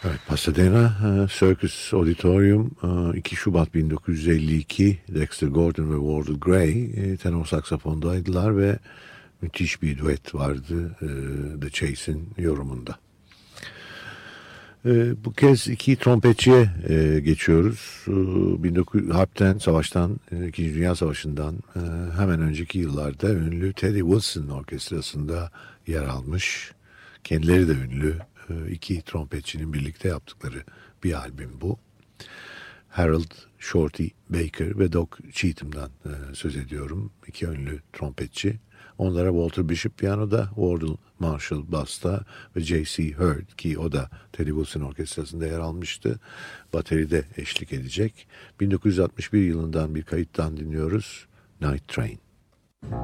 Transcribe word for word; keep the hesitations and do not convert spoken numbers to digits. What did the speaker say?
Evet, Pasadena e, Circus Auditorium, e, iki Şubat bin dokuz yüz elli iki, Dexter Gordon ve Wardell Gray e, tenor saksafondaydılar ve müthiş bir duet vardı e, The Chase'in yorumunda. E, bu kez iki trompetçiye e, geçiyoruz. E, bin dokuz yüz Harpten, savaştan, e, İkinci Dünya Savaşı'ndan e, hemen önceki yıllarda ünlü Teddy Wilson orkestrasında yer almış. Kendileri de ünlü e, iki trompetçinin birlikte yaptıkları bir albüm bu. Harold Shorty Baker ve Doc Cheatham'dan e, söz ediyorum. İki ünlü trompetçi. Onlara Walter Bishop piyanoda, Wardell Marshall basta ve J C Hurd, ki o da Teddy Wilson orkestrasında yer almıştı, bateride eşlik edecek. bin dokuz yüz altmış bir yılından bir kayıttan dinliyoruz. Night Train.